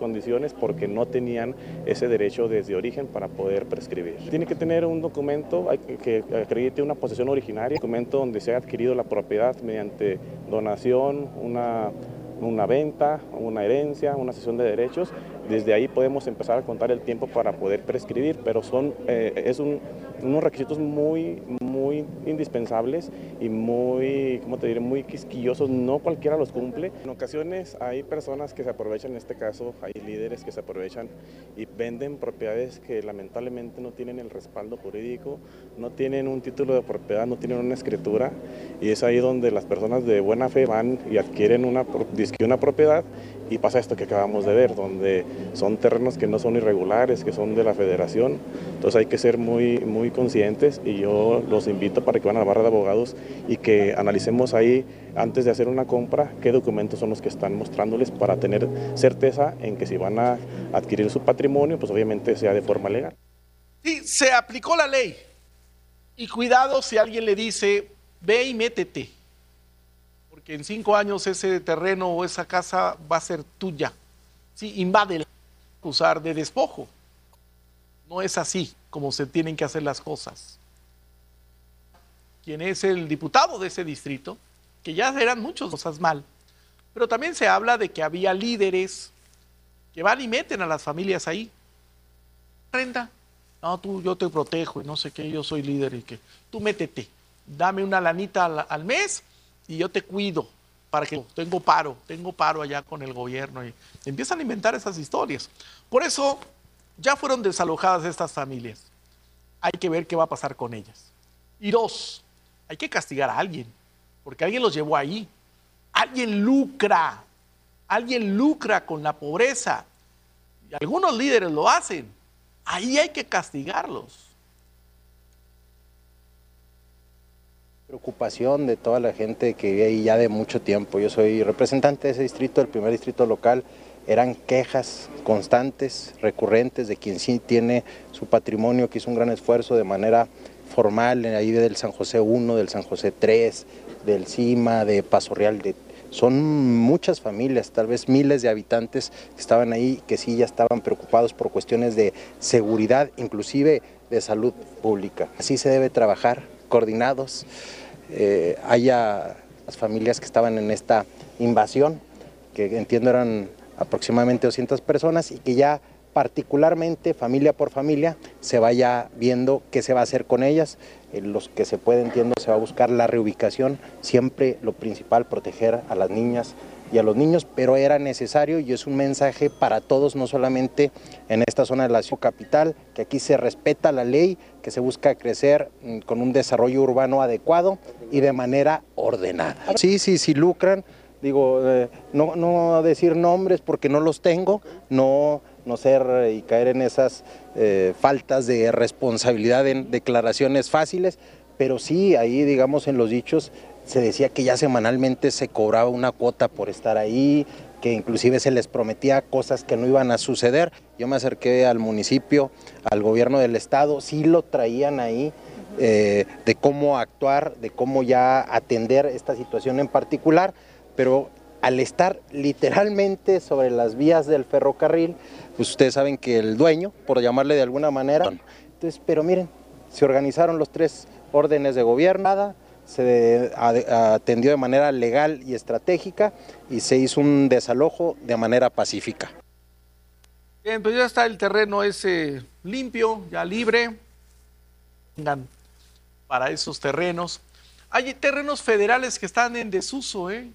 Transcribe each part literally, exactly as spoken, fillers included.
condiciones porque no tenían ese derecho desde origen para poder prescribir. Tiene que tener un documento que acredite una posesión originaria, un documento donde se ha adquirido la propiedad mediante donación, una, una venta, una herencia, una cesión de derechos. Desde ahí podemos empezar a contar el tiempo para poder prescribir, pero son, eh, es un, unos requisitos muy, muy indispensables y muy, ¿cómo te diré?, muy quisquillosos. No cualquiera los cumple. En ocasiones hay personas que se aprovechan, en este caso hay líderes que se aprovechan y venden propiedades que lamentablemente no tienen el respaldo jurídico, no tienen un título de propiedad, no tienen una escritura, y es ahí donde las personas de buena fe van y adquieren una, una propiedad, y pasa esto que acabamos de ver, donde son terrenos que no son irregulares, que son de la federación. Entonces hay que ser muy, muy conscientes, y yo los invito para que van a la barra de abogados y que analicemos ahí, antes de hacer una compra, qué documentos son los que están mostrándoles para tener certeza en que si van a adquirir su patrimonio, pues obviamente sea de forma legal. Sí, se aplicó la ley, y cuidado si alguien le dice, ve y métete, porque en cinco años ese terreno o esa casa va a ser tuya. Sí, invádela, acusar de despojo. No es así como se tienen que hacer las cosas. Quien es el diputado de ese distrito, que ya eran muchas cosas mal, pero también se habla de que había líderes que van y meten a las familias ahí. Renta, no, tú, yo te protejo y no sé qué, yo soy líder y que tú métete, dame una lanita al, al mes y yo te cuido para que tengo paro, tengo paro allá con el gobierno, y empiezan a inventar esas historias. Por eso ya fueron desalojadas estas familias. Hay que ver qué va a pasar con ellas. Y dos, hay que castigar a alguien, porque alguien los llevó ahí. Alguien lucra, alguien lucra con la pobreza, y algunos líderes lo hacen. Ahí hay que castigarlos. Preocupación de toda la gente que vive ahí ya de mucho tiempo. Yo soy representante de ese distrito, el primer distrito local. Eran quejas constantes, recurrentes, de quien sí tiene su patrimonio, que hizo un gran esfuerzo de manera formal, ahí del San José uno, del San José tres, del Cima, de Paso Real. De, son muchas familias, tal vez miles de habitantes que estaban ahí, que sí ya estaban preocupados por cuestiones de seguridad, inclusive de salud pública. Así se debe trabajar, coordinados. Eh, haya las familias que estaban en esta invasión, que entiendo eran aproximadamente doscientas personas, y que ya particularmente familia por familia se vaya viendo qué se va a hacer con ellas. En los que se puede, entiendo, se va a buscar la reubicación, siempre lo principal, proteger a las niñas y a los niños, pero era necesario, y es un mensaje para todos, no solamente en esta zona de la ciudad capital, que aquí se respeta la ley, que se busca crecer con un desarrollo urbano adecuado y de manera ordenada. Sí, sí, sí lucran, digo, eh, no, no decir nombres porque no los tengo, no, no ser y caer en esas eh, faltas de responsabilidad en declaraciones fáciles, pero sí, ahí digamos en los dichos se decía que ya semanalmente se cobraba una cuota por estar ahí, que inclusive se les prometía cosas que no iban a suceder. Yo me acerqué al municipio, al gobierno del estado, sí lo traían ahí, eh, de cómo actuar, de cómo ya atender esta situación en particular, pero al estar literalmente sobre las vías del ferrocarril, pues ustedes saben que el dueño, por llamarle de alguna manera, entonces, pero miren, se organizaron los tres órdenes de gobierno, se atendió de manera legal y estratégica y se hizo un desalojo de manera pacífica. Bien, pues ya está el terreno ese limpio, ya libre. Vengan para esos terrenos. Hay terrenos federales que están en desuso, ¿eh?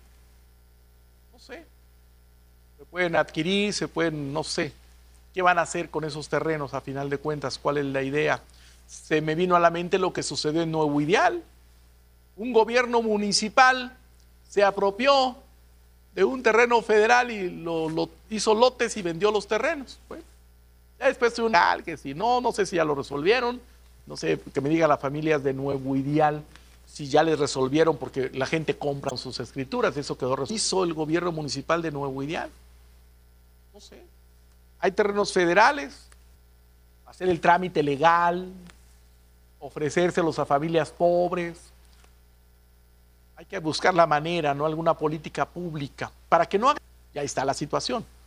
No sé. Se pueden adquirir, se pueden, no sé. ¿Qué van a hacer con esos terrenos a final de cuentas? ¿Cuál es la idea? Se me vino a la mente lo que sucedió en Nuevo Ideal. Un gobierno municipal se apropió de un terreno federal y lo, lo hizo lotes y vendió los terrenos. Bueno, ya después de un que si no, no sé si ya lo resolvieron, no sé, que me digan las familias de Nuevo Ideal si ya les resolvieron, porque la gente compra sus escrituras, eso quedó resuelto. Hizo el gobierno municipal de Nuevo Ideal. No sé. Hay terrenos federales, hacer el trámite legal, ofrecérselos a familias pobres. Hay que buscar la manera, ¿no? Alguna política pública para que no hagan. Y ahí está la situación.